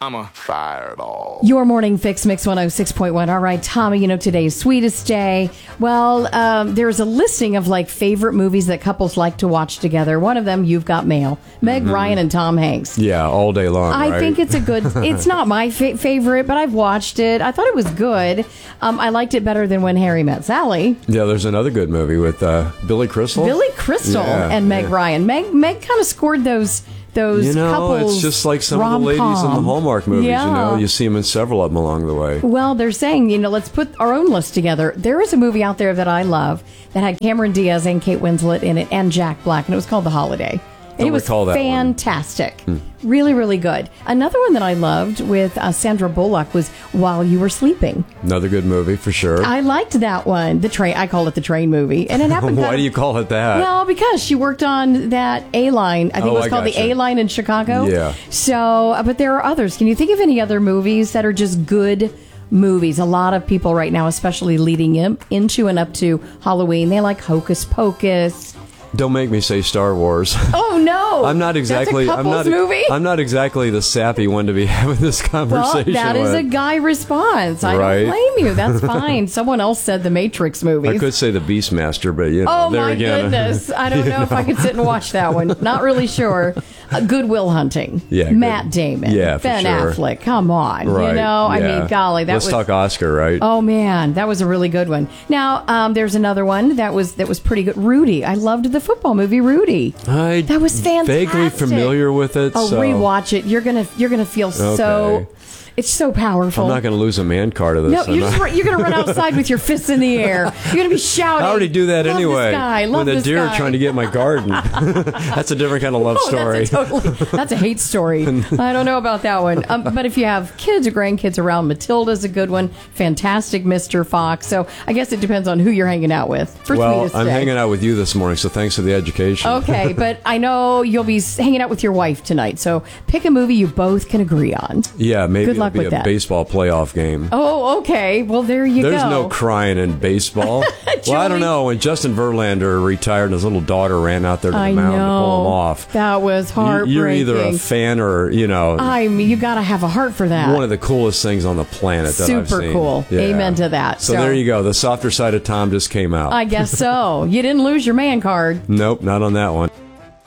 I'm a fireball. Your morning fix, Mix 106.1. All right, Tommy, today is Sweetest Day. Well, there's a listing of favorite movies that couples like to watch together. One of them, You've Got Mail. Meg Ryan and Tom Hanks. Yeah, all day long. I think it's a good. It's not my favorite, but I've watched it. I thought it was good. I liked it better than When Harry Met Sally. Yeah, there's another good movie with Billy Crystal. Billy Crystal and Meg Ryan. Meg kind of scored those couples. It's just like some of the ladies in the Hallmark movies. Yeah. You see them in several of them along the way. Well, they're saying, let's put our own list together. There is a movie out there that I love that had Cameron Diaz and Kate Winslet in it and Jack Black, and it was called The Holiday. And it was fantastic. Really, really good. Another one that I loved with Sandra Bullock was While You Were Sleeping. Another good movie for sure. I liked that one. The train. I call it the train movie. And it happened. Why do you call it that? Well, because she worked on that A-Line. I think it was called the A-Line in Chicago. Yeah. So, but there are others. Can you think of any other movies that are just good movies? A lot of people right now, especially leading into and up to Halloween, they like Hocus Pocus. Don't make me say Star Wars. Oh no! I'm not exactly. That's a couples movie? I'm not exactly the sappy one to be having this conversation. Well, that is a guy response. I don't blame you. That's fine. Someone else said the Matrix movies. I could say the Beastmaster, but oh there my again. Goodness! I don't know if I could sit and watch that one. Not really sure. Good Will Hunting. Yeah. Matt Damon. Yeah. Ben sure. Affleck. Come on. Right. I mean, golly, Let's talk Oscar, right? Oh man, that was a really good one. Now, there's another one that was pretty good. Rudy. I loved the football movie Rudy. That was fantastic. Vaguely familiar with it. Oh, rewatch it. You're gonna feel so. It's so powerful. I'm not going to lose a man card of this. No, you're going to run outside with your fists in the air. You're going to be shouting. I already do that love anyway. This guy, love when the this deer guy. are trying to get my garden. That's a different kind of love story. That's a hate story. I don't know about that one. But if you have kids or grandkids around, Matilda's a good one. Fantastic Mr. Fox. So I guess it depends on who you're hanging out with. I'm hanging out with you this morning, so thanks for the education. Okay, but I know you'll be hanging out with your wife tonight. So pick a movie you both can agree on. Yeah, maybe good luck it'll be with a that. Baseball playoff game. Oh, okay. Well, there you go. There's no crying in baseball. Well, I don't know. When Justin Verlander retired and his little daughter ran out there to the mound to pull him off. That was heartbreaking. You're either a fan or, you got to have a heart for that. One of the coolest things on the planet that I've seen. Super cool. Yeah. Amen to that. So there you go. The softer side of Tom just came out. I guess so. You didn't lose your man card. Nope, not on that one.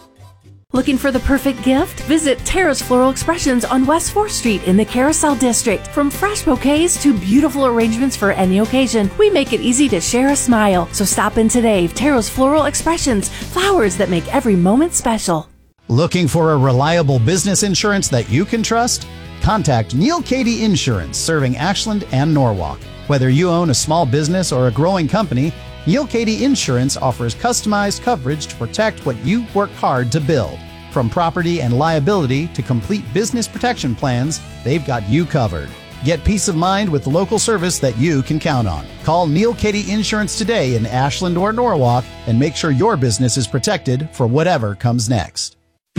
Looking for the perfect gift? Visit Tara's Floral Expressions on West 4th Street in the Carousel District. From fresh bouquets to beautiful arrangements for any occasion, we make it easy to share a smile. So stop in today. Tara's Floral Expressions, flowers that make every moment special. Looking for a reliable business insurance that you can trust? Contact Neil Cady Insurance, serving Ashland and Norwalk. Whether you own a small business or a growing company, Neil Cady Insurance offers customized coverage to protect what you work hard to build. From property and liability to complete business protection plans, they've got you covered. Get peace of mind with local service that you can count on. Call Neil Cady Insurance today in Ashland or Norwalk and make sure your business is protected for whatever comes next.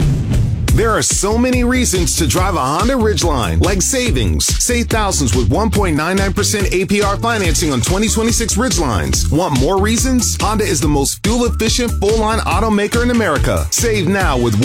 There are so many reasons to drive a Honda Ridgeline, like savings. Save thousands with 1.99% APR financing on 2026 Ridgelines. Want more reasons? Honda is the most fuel-efficient full-line automaker in America. Save now with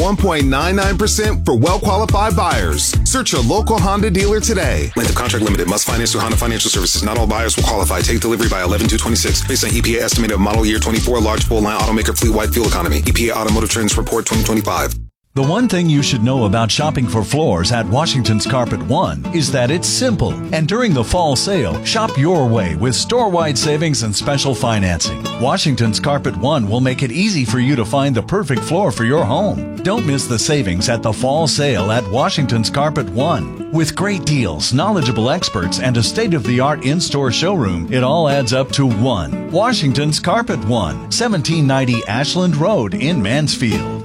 1.99% for well-qualified buyers. Search your local Honda dealer today. Length of contract limited. Must finance through Honda Financial Services. Not all buyers will qualify. Take delivery by 11/2/26. Based on EPA estimate of model year 24, large full-line automaker fleet-wide fuel economy. EPA Automotive Trends Report 2025. The one thing you should know about shopping for floors at Washington's Carpet One is that it's simple. And during the fall sale, shop your way with store-wide savings and special financing. Washington's Carpet One will make it easy for you to find the perfect floor for your home. Don't miss the savings at the fall sale at Washington's Carpet One. With great deals, knowledgeable experts, and a state-of-the-art in-store showroom, it all adds up to one. Washington's Carpet One, 1790 Ashland Road in Mansfield.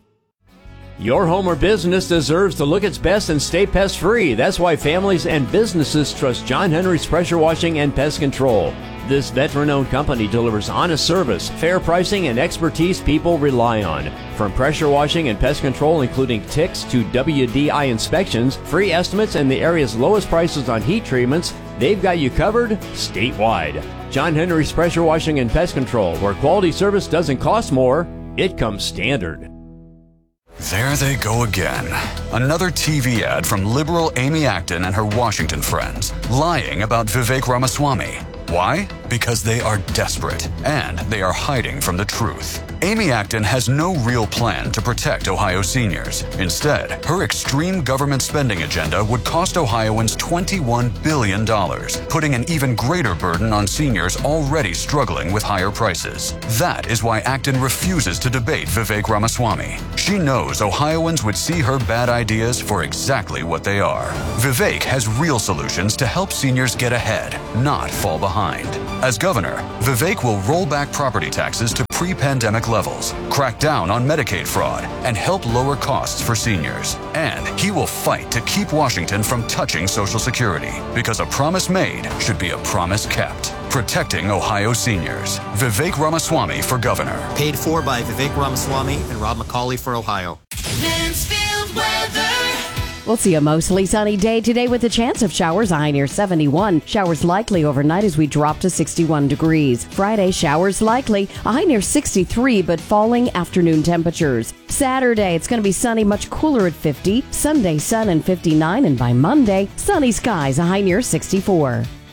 Your home or business deserves to look its best and stay pest-free. That's why families and businesses trust John Henry's Pressure Washing and Pest Control. This veteran-owned company delivers honest service, fair pricing, and expertise people rely on. From pressure washing and pest control, including ticks to WDI inspections, free estimates, and the area's lowest prices on heat treatments, they've got you covered statewide. John Henry's Pressure Washing and Pest Control, where quality service doesn't cost more, it comes standard. There they go again. Another TV ad from liberal Amy Acton and her Washington friends, lying about Vivek Ramaswamy. Why? Because they are desperate, and they are hiding from the truth. Amy Acton has no real plan to protect Ohio seniors. Instead, her extreme government spending agenda would cost Ohioans $21 billion, putting an even greater burden on seniors already struggling with higher prices. That is why Acton refuses to debate Vivek Ramaswamy. She knows Ohioans would see her bad ideas for exactly what they are. Vivek has real solutions to help seniors get ahead, not fall behind. As governor, Vivek will roll back property taxes to pre-pandemic levels, crack down on Medicaid fraud, and help lower costs for seniors. And he will fight to keep Washington from touching Social Security, because a promise made should be a promise kept. Protecting Ohio seniors. Vivek Ramaswamy for governor. Paid for by Vivek Ramaswamy and Rob McCauley for Ohio. Mansfield weather. We'll see a mostly sunny day today with a chance of showers, a high near 71. Showers likely overnight as we drop to 61 degrees. Friday, showers likely, a high near 63, but falling afternoon temperatures. Saturday, it's going to be sunny, much cooler at 50. Sunday, sun and 59, and by Monday, sunny skies, a high near 64.